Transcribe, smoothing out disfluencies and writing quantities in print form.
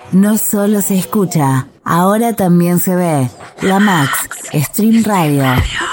No solo se escucha, ahora también se ve. La Max, Stream Radio.